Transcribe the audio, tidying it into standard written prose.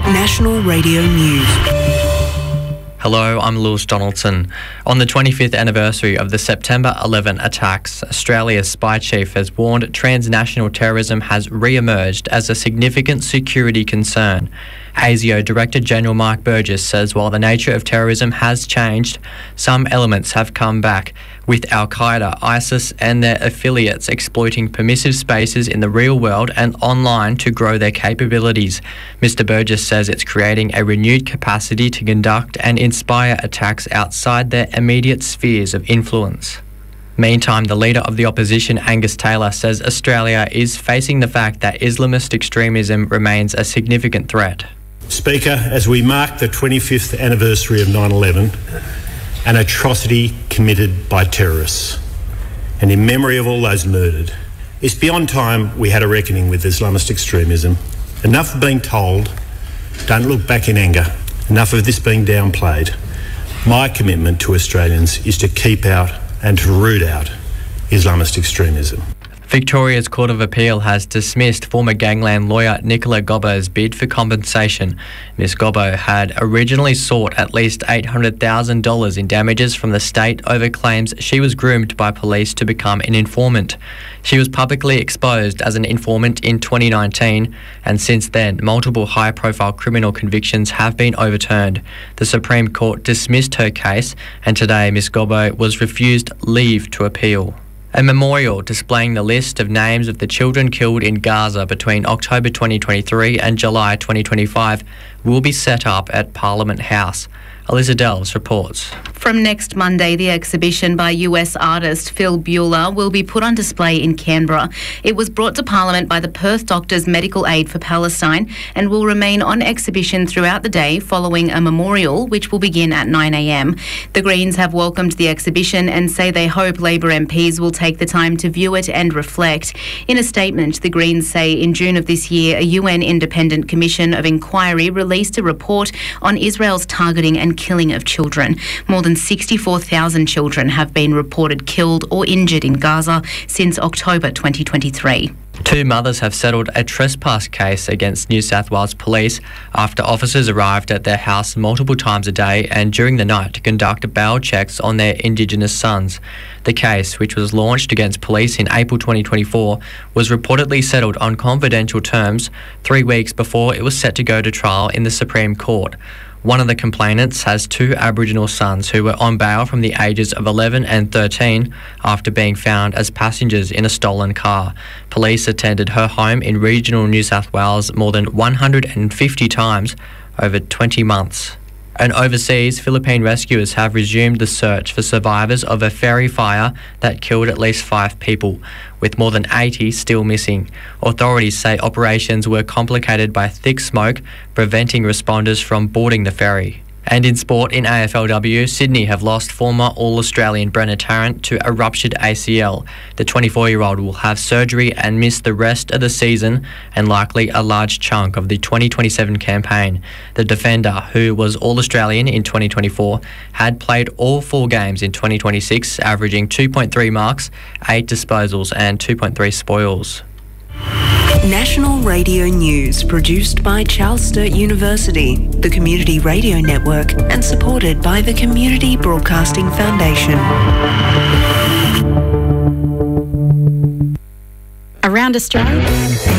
National Radio News. Hello, I'm Lewis Donaldson. On the 25th anniversary of the September 11 attacks, Australia's spy chief has warned transnational terrorism has re-emerged as a significant security concern. ASIO Director General Mark Burgess says while the nature of terrorism has changed, some elements have come back, with Al-Qaeda, ISIS and their affiliates exploiting permissive spaces in the real world and online to grow their capabilities. Mr. Burgess says it's creating a renewed capacity to conduct and inspire attacks outside their immediate spheres of influence. Meantime, the leader of the opposition, Angus Taylor, says Australia is facing the fact that Islamist extremism remains a significant threat. Speaker, as we mark the 25th anniversary of 9/11, an atrocity committed by terrorists, and in memory of all those murdered, it's beyond time we had a reckoning with Islamist extremism. Enough of being told, don't look back in anger. Enough of this being downplayed. My commitment to Australians is to keep out and to root out Islamist extremism. Victoria's Court of Appeal has dismissed former gangland lawyer Nicola Gobbo's bid for compensation. Ms Gobbo had originally sought at least $800,000 in damages from the state over claims she was groomed by police to become an informant. She was publicly exposed as an informant in 2019, and since then, multiple high-profile criminal convictions have been overturned. The Supreme Court dismissed her case, and today Ms Gobbo was refused leave to appeal. A memorial displaying the list of names of the children killed in Gaza between October 2023 and July 2025 will be set up at Parliament House. Alyssa Delves reports. From next Monday, the exhibition by US artist Phil Buehler will be put on display in Canberra. It was brought to Parliament by the Perth Doctors Medical Aid for Palestine and will remain on exhibition throughout the day following a memorial which will begin at 9 a.m. The Greens have welcomed the exhibition and say they hope Labor MPs will take the time to view it and reflect. In a statement, the Greens say in June of this year, a UN Independent Commission of Inquiry released a report on Israel's targeting and killing of children. More than 64,000 children have been reported killed or injured in Gaza since October 2023. Two mothers have settled a trespass case against New South Wales Police after officers arrived at their house multiple times a day and during the night to conduct bail checks on their Indigenous sons. The case, which was launched against police in April 2024, was reportedly settled on confidential terms 3 weeks before it was set to go to trial in the Supreme Court. One of the complainants has two Aboriginal sons who were on bail from the ages of 11 and 13 after being found as passengers in a stolen car. Police attended her home in regional New South Wales more than 150 times over 20 months. And overseas, Philippine rescuers have resumed the search for survivors of a ferry fire that killed at least 5 people, with more than 80 still missing. Authorities say operations were complicated by thick smoke, preventing responders from boarding the ferry. And in sport, in AFLW, Sydney have lost former All-Australian Brenna Tarrant to a ruptured ACL. The 24-year-old will have surgery and miss the rest of the season and likely a large chunk of the 2027 campaign. The defender, who was All-Australian in 2024, had played all 4 games in 2026, averaging 2.3 marks, 8 disposals and 2.3 spoils. National Radio News, produced by Charles Sturt University, the Community Radio Network, and supported by the Community Broadcasting Foundation. Around Australia.